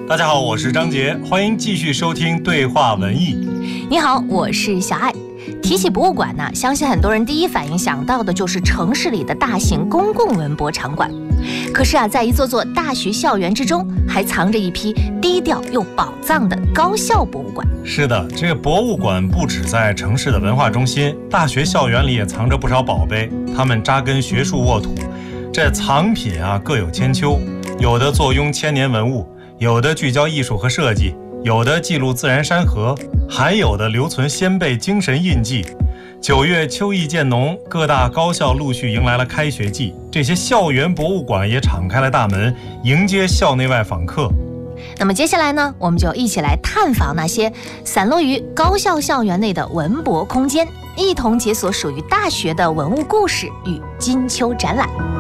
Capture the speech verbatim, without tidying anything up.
大家好，我是张杰，欢迎继续收听对话文艺。 你好，我是小爱。提起博物馆呢，相信很多人第一反应想到的就是城市里的大型公共文博场馆。可是啊，在一座座大学校园之中，还藏着一批低调又宝藏的高校博物馆。 是的，这个博物馆不止在城市的文化中心，大学校园里也藏着不少宝贝，它们扎根学术沃土，这藏品啊各有千秋，有的坐拥千年文物，有的聚焦艺术和设计，有的记录自然山河，还有的留存先辈精神印记。九月秋意渐浓，各大高校陆续迎来了开学季，这些校园博物馆也敞开了大门，迎接校内外访客。 那么接下来呢，我们就一起来探访那些散落于高校校园内的文博空间，一同解锁属于大学的文物故事与金秋展览。